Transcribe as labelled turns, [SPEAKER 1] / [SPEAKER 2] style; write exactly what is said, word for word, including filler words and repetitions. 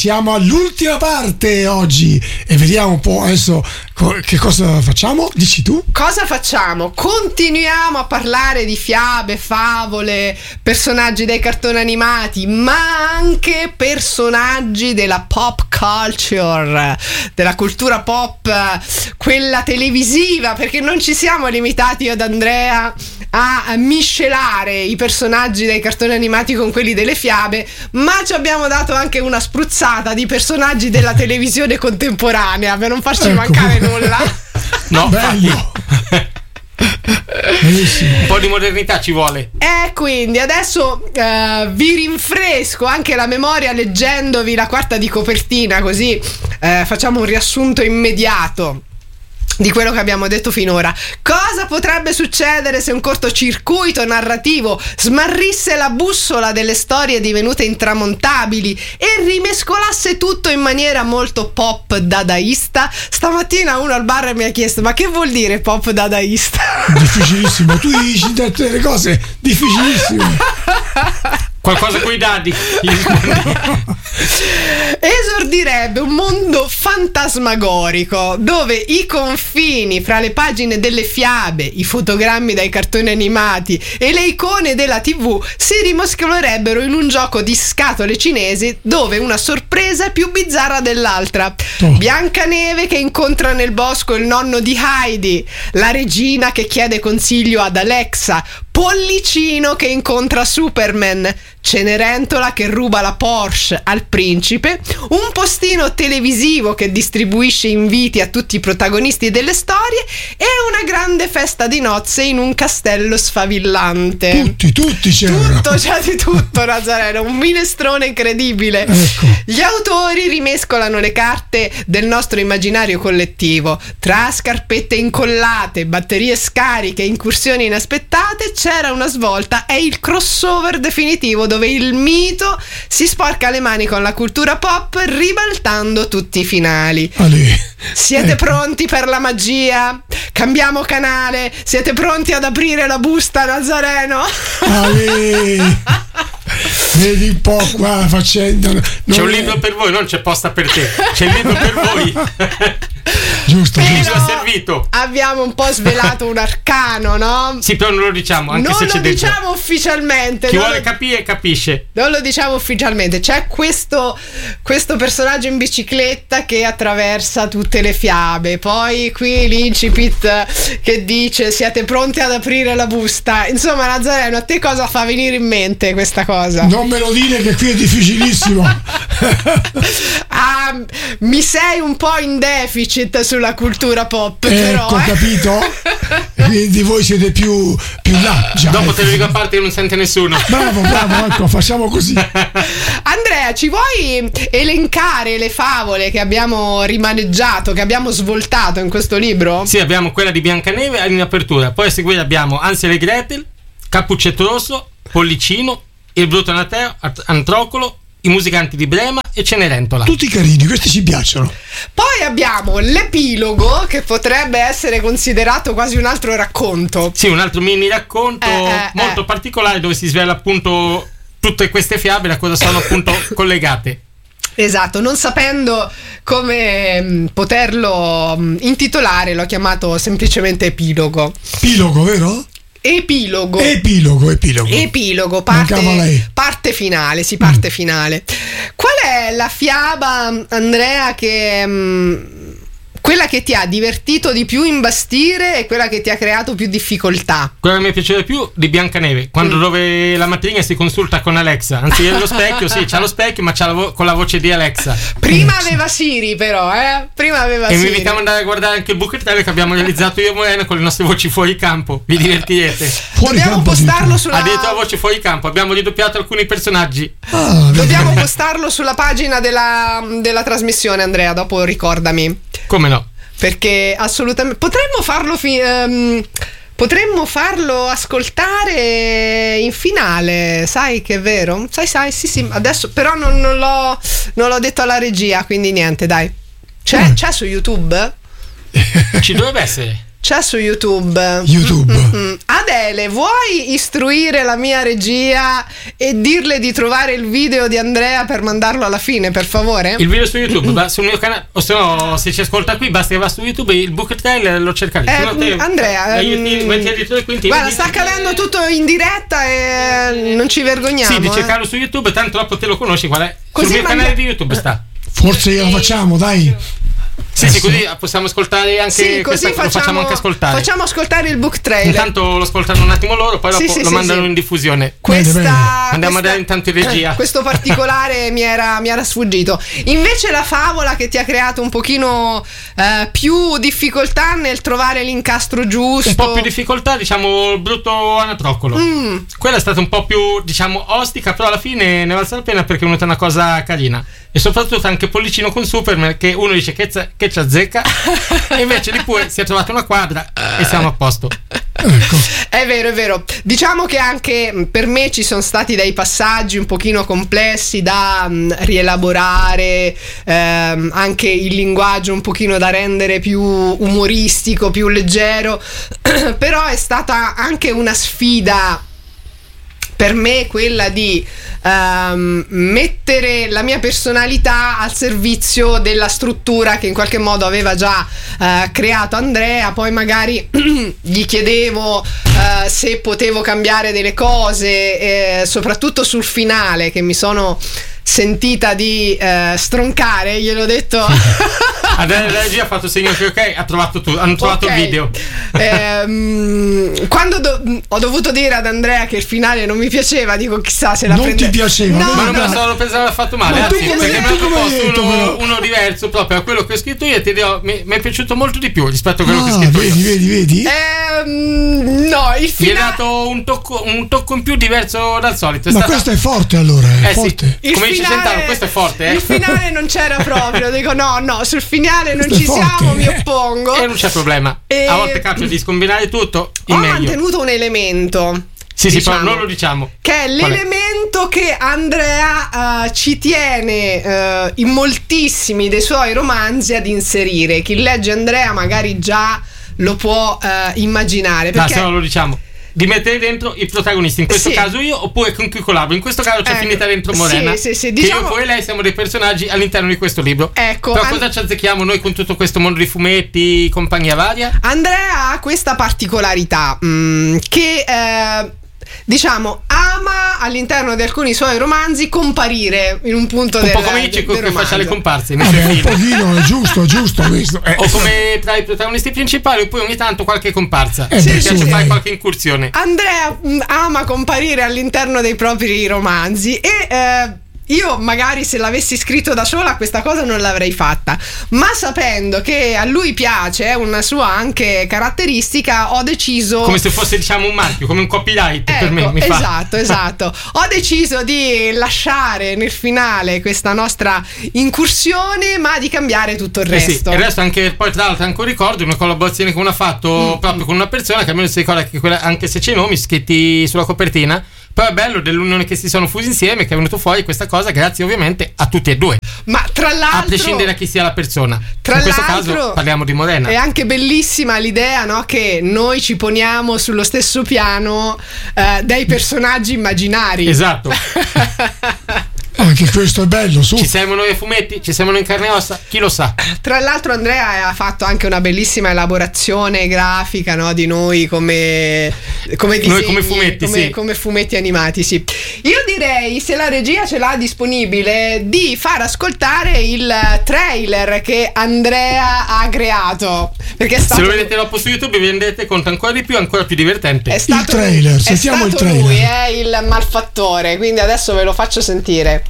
[SPEAKER 1] Siamo all'ultima parte oggi e vediamo un po' adesso che cosa facciamo. Dici tu?
[SPEAKER 2] Cosa facciamo? Continuiamo a parlare di fiabe, favole, personaggi dei cartoni animati, ma anche personaggi della pop culture, della cultura pop, quella televisiva, perché non ci siamo limitati io ed Andrea a miscelare i personaggi dei cartoni animati con quelli delle fiabe, ma ci abbiamo dato anche una spruzzata di personaggi della televisione contemporanea per non farci ecco. mancare nulla.
[SPEAKER 3] No,
[SPEAKER 1] bello.
[SPEAKER 3] Un po' di modernità ci vuole.
[SPEAKER 2] E quindi adesso uh, vi rinfresco anche la memoria leggendovi la quarta di copertina, così uh, facciamo un riassunto immediato di quello che abbiamo detto finora. Cosa potrebbe succedere se un cortocircuito narrativo smarrisse la bussola delle storie divenute intramontabili e rimescolasse tutto in maniera molto pop dadaista? Stamattina uno al bar mi ha chiesto: ma che vuol dire pop dadaista?
[SPEAKER 1] Difficilissimo, tu dici delle cose difficilissime.
[SPEAKER 3] Qualcosa coi dadi.
[SPEAKER 2] Esordirebbe un mondo fantasmagorico dove i confini fra le pagine delle fiabe, i fotogrammi dai cartoni animati e le icone della tivù si rimescolerebbero in un gioco di scatole cinesi dove una sorpresa è più bizzarra dell'altra. Oh. Biancaneve che incontra nel bosco il nonno di Heidi, la regina che chiede consiglio ad Alexa, Pollicino che incontra Superman, Cenerentola che ruba la Porsche al principe, un postino televisivo che distribuisce inviti a tutti i protagonisti delle storie e una grande festa di nozze in un castello sfavillante.
[SPEAKER 1] Tutti, tutti c'erano.
[SPEAKER 2] Tutto, c'è di tutto, Nazareno, un minestrone incredibile.
[SPEAKER 1] Ecco.
[SPEAKER 2] Gli autori rimescolano le carte del nostro immaginario collettivo. Tra scarpette incollate, batterie scariche, incursioni inaspettate, c'era una svolta, è il crossover definitivo dove il mito si sporca le mani con la cultura pop ribaltando tutti i finali.
[SPEAKER 1] Ali.
[SPEAKER 2] Siete
[SPEAKER 1] ecco.
[SPEAKER 2] pronti per la magia? Cambiamo canale? Siete pronti ad aprire la busta, Nazareno?
[SPEAKER 1] Ali. Vedi un po' qua la faccenda. Non
[SPEAKER 3] c'è un
[SPEAKER 1] è...
[SPEAKER 3] libro per voi, non c'è posta per te. C'è il libro per voi.
[SPEAKER 1] Giusto,
[SPEAKER 2] Però
[SPEAKER 1] giusto.
[SPEAKER 3] È servito.
[SPEAKER 2] Abbiamo un po' svelato un arcano, no?
[SPEAKER 3] Sì, però non lo diciamo, anche
[SPEAKER 2] non
[SPEAKER 3] se c'è
[SPEAKER 2] lo
[SPEAKER 3] dentro.
[SPEAKER 2] diciamo ufficialmente.
[SPEAKER 3] Chi
[SPEAKER 2] non
[SPEAKER 3] vuole
[SPEAKER 2] lo...
[SPEAKER 3] capire capisce.
[SPEAKER 2] Non lo diciamo ufficialmente. C'è questo, questo personaggio in bicicletta che attraversa tutte le fiabe. Poi qui l'incipit che dice: siete pronti ad aprire la busta? Insomma, Nazareno, a te cosa fa venire in mente questa cosa?
[SPEAKER 1] Non me lo dire che qui è difficilissimo.
[SPEAKER 2] Ah, mi sei un po' in deficit sulla cultura pop, però.
[SPEAKER 1] Ecco,
[SPEAKER 2] eh?
[SPEAKER 1] capito? Quindi voi siete più, più là. Già,
[SPEAKER 3] Dopo te lo dico a parte che non sente nessuno.
[SPEAKER 1] Bravo, bravo, ecco, facciamo così.
[SPEAKER 2] Andrea, ci vuoi elencare le favole che abbiamo rimaneggiato, che abbiamo svoltato in questo libro?
[SPEAKER 3] Sì, abbiamo quella di Biancaneve in apertura. Poi a seguire abbiamo Hansel e Gretel, Cappuccetto Rosso, Pollicino, Il Brutto Nateo, Antrocolo, I Musicanti di Brema e Cenerentola.
[SPEAKER 1] Tutti carini, questi ci piacciono.
[SPEAKER 2] Poi abbiamo l'epilogo, che potrebbe essere considerato quasi un altro racconto.
[SPEAKER 3] Sì, un altro mini racconto
[SPEAKER 2] eh, eh,
[SPEAKER 3] molto
[SPEAKER 2] eh.
[SPEAKER 3] particolare dove si svela appunto tutte queste fiabe da cosa sono appunto collegate.
[SPEAKER 2] Esatto, non sapendo come mh, poterlo mh, intitolare, l'ho chiamato semplicemente epilogo.
[SPEAKER 1] Epilogo, vero?
[SPEAKER 2] Epilogo.
[SPEAKER 1] Epilogo, epilogo.
[SPEAKER 2] Epilogo, parte, parte finale, si parte mm. finale. Qual è la fiaba, Andrea, che mh, quella che ti ha divertito di più imbastire e quella che ti ha creato più difficoltà?
[SPEAKER 3] Quella che mi piaceva più di Biancaneve, quando mm. dove la matrigna si consulta con Alexa, anzi è lo specchio, sì, c'ha lo specchio ma c'ha la vo- con la voce di Alexa.
[SPEAKER 2] Prima aveva Siri però, eh? Prima aveva
[SPEAKER 3] e
[SPEAKER 2] Siri.
[SPEAKER 3] E mi invitiamo ad andare a guardare anche il buchetello che abbiamo realizzato io e Moreno con le nostre voci fuori campo, vi divertirete.
[SPEAKER 1] Fuori
[SPEAKER 2] Dobbiamo
[SPEAKER 1] campo
[SPEAKER 2] postarlo sulla...
[SPEAKER 3] Ha detto la voce fuori campo, abbiamo ridoppiato alcuni personaggi.
[SPEAKER 1] Ah,
[SPEAKER 2] Dobbiamo postarlo sulla pagina della, della trasmissione, Andrea, dopo ricordami.
[SPEAKER 3] Come no?
[SPEAKER 2] Perché assolutamente potremmo farlo fi- um, potremmo farlo ascoltare in finale, sai che è vero? Sai, sai, sì, sì, adesso però non, non l'ho non l'ho detto alla regia, quindi niente, dai. C'è, mm. c'è su YouTube?
[SPEAKER 3] Ci dovrebbe essere.
[SPEAKER 2] C'è su YouTube.
[SPEAKER 1] YouTube.
[SPEAKER 2] Mm-mm. Adele, vuoi istruire la mia regia e dirle di trovare il video di Andrea per mandarlo alla fine, per favore?
[SPEAKER 3] Il video su YouTube va sul mio canale, o se no, se ci ascolta qui basta che va su YouTube, il book trail lo cerca lì.
[SPEAKER 2] Eh,
[SPEAKER 3] Se no te-
[SPEAKER 2] Andrea,
[SPEAKER 3] eh, io ti-
[SPEAKER 2] ehm,
[SPEAKER 3] metti addirittura qui, ti-
[SPEAKER 2] guarda,
[SPEAKER 3] ti-
[SPEAKER 2] sta accadendo tutto in diretta e non ci vergogniamo.
[SPEAKER 3] Sì, di
[SPEAKER 2] eh.
[SPEAKER 3] cercarlo su YouTube, tanto dopo te lo conosci qual è.
[SPEAKER 2] Così
[SPEAKER 3] Sul mio
[SPEAKER 2] manda-
[SPEAKER 3] canale di YouTube sta.
[SPEAKER 1] Forse glielo facciamo, dai.
[SPEAKER 3] Sì, sì, così possiamo ascoltare anche
[SPEAKER 2] Sì,
[SPEAKER 3] questa,
[SPEAKER 2] così
[SPEAKER 3] lo facciamo anche ascoltare.
[SPEAKER 2] Facciamo ascoltare il book trailer.
[SPEAKER 3] Intanto lo ascoltano un attimo loro, poi
[SPEAKER 2] Sì,
[SPEAKER 3] dopo
[SPEAKER 2] sì,
[SPEAKER 3] lo
[SPEAKER 2] sì,
[SPEAKER 3] mandano
[SPEAKER 2] sì.
[SPEAKER 3] in diffusione.
[SPEAKER 2] Questa,
[SPEAKER 1] Bene, bene.
[SPEAKER 3] Andiamo
[SPEAKER 2] questa-
[SPEAKER 3] a dare intanto in regia.
[SPEAKER 2] Questo particolare mi, era, mi era sfuggito. Invece la favola che ti ha creato un pochino eh, più difficoltà nel trovare l'incastro giusto.
[SPEAKER 3] Un po' più difficoltà, diciamo, il brutto anatroccolo.
[SPEAKER 2] Mm.
[SPEAKER 3] Quella è stata un po' più, diciamo, ostica, però alla fine ne valsa la pena perché è venuta una cosa carina. E soprattutto anche Pollicino con Superman, che uno dice che, z- che ci azzecca, e invece lì pure si è trovata una quadra e siamo a posto.
[SPEAKER 1] Ecco.
[SPEAKER 2] È vero, è vero. Diciamo che anche mh, per me ci sono stati dei passaggi un pochino complessi da mh, rielaborare, ehm, anche il linguaggio un pochino da rendere più umoristico, più leggero, però è stata anche una sfida per me, quella di ehm, mettere la mia personalità al servizio della struttura che in qualche modo aveva già eh, creato Andrea. Poi magari gli chiedevo eh, se potevo cambiare delle cose, eh, soprattutto sul finale, che mi sono sentita di eh, stroncare. Gliel'ho detto.
[SPEAKER 3] Adesso la regia ha fatto segno che ok, ha trovato tu, hanno trovato
[SPEAKER 2] Ok.
[SPEAKER 3] il video.
[SPEAKER 2] Ehm, quando do- ho dovuto dire ad Andrea che il finale non mi piaceva, dico chissà se la
[SPEAKER 1] Non
[SPEAKER 2] prende.
[SPEAKER 1] ti piaceva,
[SPEAKER 2] No,
[SPEAKER 3] Ma non me
[SPEAKER 2] no,
[SPEAKER 3] lo so, lo pensavo l'ha fatto male.
[SPEAKER 1] Ma tu
[SPEAKER 3] Anzi,
[SPEAKER 1] come-
[SPEAKER 3] perché mi
[SPEAKER 1] tu
[SPEAKER 3] ha
[SPEAKER 1] come hai
[SPEAKER 3] proposto
[SPEAKER 1] detto,
[SPEAKER 3] uno,
[SPEAKER 1] però?
[SPEAKER 3] uno diverso proprio a quello che ho scritto io e ti dirò, mi, mi è piaciuto molto di più rispetto a quello che ho
[SPEAKER 1] Ah,
[SPEAKER 3] scritto
[SPEAKER 1] vedi,
[SPEAKER 3] io.
[SPEAKER 1] vedi, vedi?
[SPEAKER 2] Ehm, no, il
[SPEAKER 3] Mi ha
[SPEAKER 2] finale.
[SPEAKER 3] dato un tocco, un tocco in più diverso dal solito. È
[SPEAKER 1] Ma
[SPEAKER 3] stata-
[SPEAKER 1] questo è forte allora, è
[SPEAKER 3] Eh sì.
[SPEAKER 1] forte.
[SPEAKER 2] Il
[SPEAKER 3] Come dice
[SPEAKER 2] finale-
[SPEAKER 3] Centano, questo è forte, eh?
[SPEAKER 2] Il finale non c'era proprio. Dico no, no, sul finale non
[SPEAKER 1] Questo è
[SPEAKER 2] ci
[SPEAKER 1] forte,
[SPEAKER 2] siamo, mi
[SPEAKER 1] eh.
[SPEAKER 2] oppongo.
[SPEAKER 3] E non c'è problema.
[SPEAKER 2] E-
[SPEAKER 3] A volte capita di scombinare tutto in
[SPEAKER 2] Ho
[SPEAKER 3] meglio.
[SPEAKER 2] mantenuto un elemento.
[SPEAKER 3] Sì, sì,
[SPEAKER 2] diciamo,
[SPEAKER 3] però non lo diciamo.
[SPEAKER 2] Che è
[SPEAKER 3] Qual è?
[SPEAKER 2] l'elemento che Andrea eh, ci tiene eh, in moltissimi dei suoi romanzi ad inserire. Chi legge Andrea magari già lo può eh, immaginare.
[SPEAKER 3] No,
[SPEAKER 2] Perché
[SPEAKER 3] se no lo diciamo. Di mettere dentro i protagonisti, in questo
[SPEAKER 2] Sì.
[SPEAKER 3] caso io, oppure con chi collaboro. In questo caso c'è
[SPEAKER 2] Ecco.
[SPEAKER 3] finita dentro Morena.
[SPEAKER 2] Sì, sì, sì,
[SPEAKER 3] Che
[SPEAKER 2] diciamo-
[SPEAKER 3] io poi e lei siamo dei personaggi all'interno di questo libro.
[SPEAKER 2] Ecco,
[SPEAKER 3] Però
[SPEAKER 2] an-
[SPEAKER 3] cosa ci azzecchiamo noi con tutto questo mondo di fumetti, compagnia varia?
[SPEAKER 2] Andrea ha questa particolarità mm, che eh, diciamo ama all'interno di alcuni suoi romanzi comparire in un punto
[SPEAKER 3] Un
[SPEAKER 2] del,
[SPEAKER 3] po' come dice
[SPEAKER 2] del
[SPEAKER 3] che faccia
[SPEAKER 2] romanzo.
[SPEAKER 3] le comparse nei
[SPEAKER 1] Vabbè,
[SPEAKER 3] suoi
[SPEAKER 1] un
[SPEAKER 3] film.
[SPEAKER 1] pochino, è giusto, è giusto questo. Eh.
[SPEAKER 3] O come tra i protagonisti principali, oppure ogni tanto qualche comparsa.
[SPEAKER 1] Eh,
[SPEAKER 3] Mi
[SPEAKER 1] beh,
[SPEAKER 3] piace
[SPEAKER 1] sì,
[SPEAKER 3] fare
[SPEAKER 1] dai.
[SPEAKER 3] qualche incursione.
[SPEAKER 2] Andrea mh, ama comparire all'interno dei propri romanzi e eh, io magari se l'avessi scritto da sola questa cosa non l'avrei fatta, ma sapendo che a lui piace, è una sua anche caratteristica, ho deciso
[SPEAKER 3] Come se fosse, diciamo, un marchio, come un copyright per
[SPEAKER 2] Ecco,
[SPEAKER 3] me. Mi fa.
[SPEAKER 2] esatto, esatto. Ho deciso di lasciare nel finale questa nostra incursione, ma di cambiare tutto il
[SPEAKER 3] Eh sì,
[SPEAKER 2] resto.
[SPEAKER 3] e adesso anche poi tra l'altro anche un ricordo una collaborazione che uno ha fatto proprio con una persona che almeno si ricorda che quella, anche se c'è i nomi scritti sulla copertina, però è bello dell'unione che si sono fusi insieme, che è venuto fuori questa cosa grazie ovviamente a tutti e due,
[SPEAKER 2] Ma tra l'altro,
[SPEAKER 3] a prescindere da chi sia la persona.
[SPEAKER 2] Tra
[SPEAKER 3] In questo
[SPEAKER 2] l'altro,
[SPEAKER 3] caso parliamo di Morena.
[SPEAKER 2] è anche bellissima l'idea, no, che noi ci poniamo sullo stesso piano eh, dei personaggi immaginari.
[SPEAKER 3] Esatto.
[SPEAKER 1] Anche questo è bello, su.
[SPEAKER 3] Ci siamo noi ai fumetti, ci siamo noi in carne e ossa, chi lo sa.
[SPEAKER 2] Tra l'altro Andrea ha fatto anche una bellissima elaborazione grafica, no, di noi come, come disegni,
[SPEAKER 3] Noi come fumetti,
[SPEAKER 2] come,
[SPEAKER 3] sì.
[SPEAKER 2] come fumetti animati, sì. Io direi, se la regia ce l'ha disponibile, di far ascoltare il trailer che Andrea ha creato, perché è
[SPEAKER 3] Se
[SPEAKER 2] stato,
[SPEAKER 3] lo vedete dopo su YouTube vi rendete conto ancora di più, ancora più divertente.
[SPEAKER 2] è stato
[SPEAKER 1] trailer,
[SPEAKER 2] è
[SPEAKER 1] sentiamo il
[SPEAKER 2] stato
[SPEAKER 1] trailer.
[SPEAKER 2] lui, è il malfattore, quindi adesso ve lo faccio sentire.